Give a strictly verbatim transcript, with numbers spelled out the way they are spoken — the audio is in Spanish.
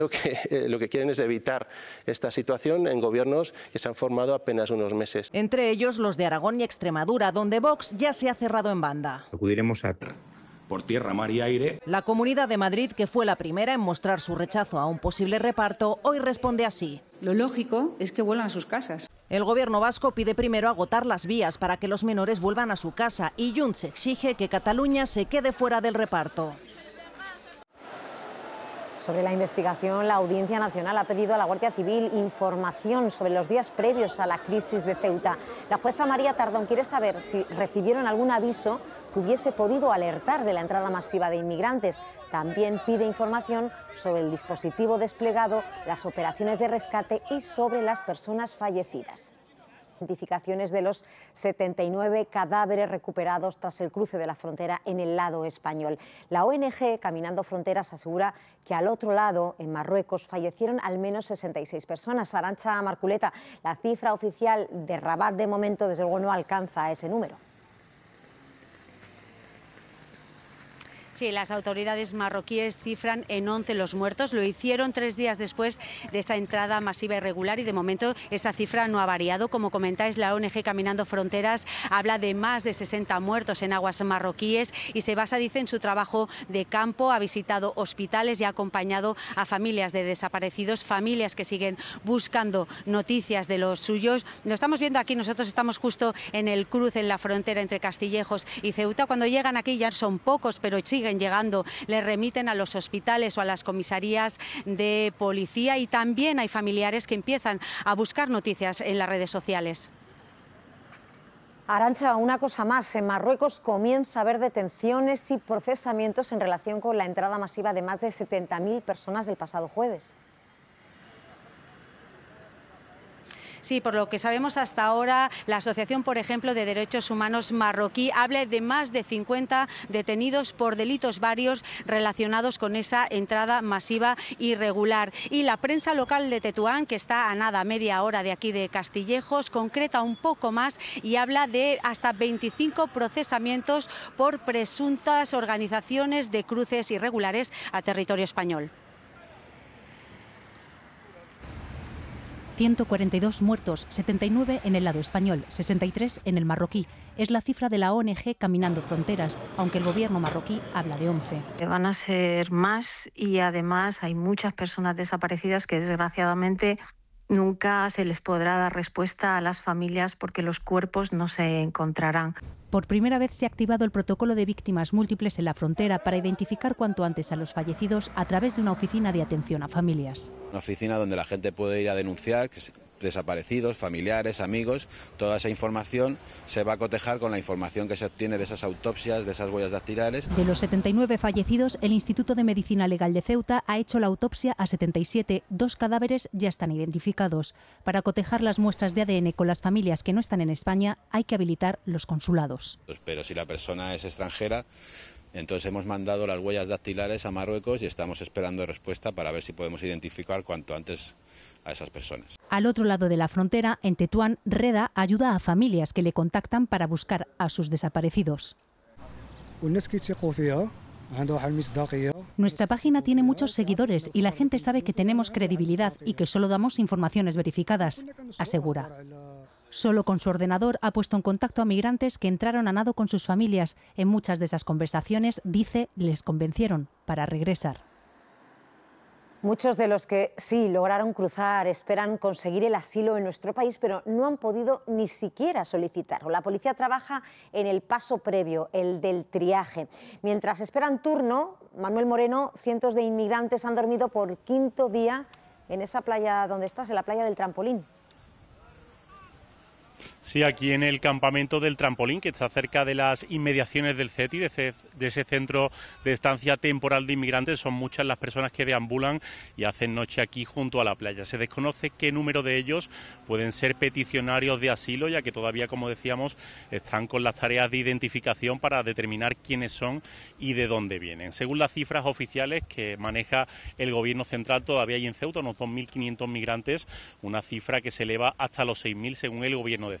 Lo que, eh, lo que quieren es evitar esta situación en gobiernos que se han formado apenas unos meses. Entre ellos los de Aragón y Extremadura, donde Vox ya se ha cerrado en banda. Acudiremos a... por tierra, mar y aire. La Comunidad de Madrid, que fue la primera en mostrar su rechazo a un posible reparto, hoy responde así. Lo lógico es que vuelvan a sus casas. El gobierno vasco pide primero agotar las vías para que los menores vuelvan a su casa y Junts exige que Cataluña se quede fuera del reparto. Sobre la investigación, la Audiencia Nacional ha pedido a la Guardia Civil información sobre los días previos a la crisis de Ceuta. La jueza María Tardón quiere saber si recibieron algún aviso que hubiese podido alertar de la entrada masiva de inmigrantes. También pide información sobre el dispositivo desplegado, las operaciones de rescate y sobre las personas fallecidas. Identificaciones de los setenta y nueve cadáveres recuperados tras el cruce de la frontera en el lado español. La O N G Caminando Fronteras asegura que al otro lado, en Marruecos, fallecieron al menos sesenta y seis personas. Arantxa Marculeta, la cifra oficial de Rabat de momento desde luego no alcanza ese número. Sí, las autoridades marroquíes cifran en once los muertos. Lo hicieron tres días después de esa entrada masiva irregular y de momento esa cifra no ha variado. Como comentáis, la O N G Caminando Fronteras habla de más de sesenta muertos en aguas marroquíes y se basa, dice, en su trabajo de campo. Ha visitado hospitales y ha acompañado a familias de desaparecidos, familias que siguen buscando noticias de los suyos. Lo estamos viendo aquí, nosotros estamos justo en el cruce, en la frontera entre Castillejos y Ceuta. Cuando llegan aquí ya son pocos, pero siguen llegando, les remiten a los hospitales o a las comisarías de policía y también hay familiares que empiezan a buscar noticias en las redes sociales. Arantxa, una cosa más, en Marruecos comienza a haber detenciones y procesamientos en relación con la entrada masiva de más de setenta mil personas del pasado jueves. Sí, por lo que sabemos hasta ahora, la Asociación, por ejemplo, de Derechos Humanos marroquí habla de más de cincuenta detenidos por delitos varios relacionados con esa entrada masiva irregular. Y la prensa local de Tetuán, que está a nada, media hora de aquí de Castillejos, concreta un poco más y habla de hasta veinticinco procesamientos por presuntas organizaciones de cruces irregulares a territorio español. ciento cuarenta y dos muertos, setenta y nueve en el lado español, sesenta y tres en el marroquí. Es la cifra de la O N G Caminando Fronteras, aunque el gobierno marroquí habla de once. Van a ser más y además hay muchas personas desaparecidas que desgraciadamente nunca se les podrá dar respuesta a las familias porque los cuerpos no se encontrarán. Por primera vez se ha activado el protocolo de víctimas múltiples en la frontera para identificar cuanto antes a los fallecidos a través de una oficina de atención a familias. Una oficina donde la gente puede ir a denunciar desaparecidos, familiares, amigos. Toda esa información se va a cotejar con la información que se obtiene de esas autopsias, de esas huellas dactilares. De los setenta y nueve fallecidos, el Instituto de Medicina Legal de Ceuta ha hecho la autopsia a setenta y siete. Dos cadáveres ya están identificados. Para cotejar las muestras de A D N con las familias que no están en España, hay que habilitar los consulados. Pero si la persona es extranjera, entonces hemos mandado las huellas dactilares a Marruecos y estamos esperando respuesta para ver si podemos identificar cuanto antes a esas personas. Al otro lado de la frontera, en Tetuán, Reda ayuda a familias que le contactan para buscar a sus desaparecidos. Nuestra página tiene muchos seguidores y la gente sabe que tenemos credibilidad y que solo damos informaciones verificadas, asegura. Solo con su ordenador ha puesto en contacto a migrantes que entraron a nado con sus familias. En muchas de esas conversaciones, dice, les convencieron para regresar. Muchos de los que sí lograron cruzar esperan conseguir el asilo en nuestro país, pero no han podido ni siquiera solicitarlo. La policía trabaja en el paso previo, el del triaje. Mientras esperan turno, Manuel Moreno, cientos de inmigrantes han dormido por quinto día en esa playa donde estás, en la playa del Trampolín. Sí, aquí en el campamento del Trampolín, que está cerca de las inmediaciones del C E T I, de ese, de ese centro de estancia temporal de inmigrantes. Son muchas las personas que deambulan y hacen noche aquí junto a la playa. Se desconoce qué número de ellos pueden ser peticionarios de asilo, ya que todavía, como decíamos, están con las tareas de identificación para determinar quiénes son y de dónde vienen. Según las cifras oficiales que maneja el Gobierno central, todavía hay en Ceuta unos dos mil quinientos migrantes, una cifra que se eleva hasta los seis mil según el Gobierno de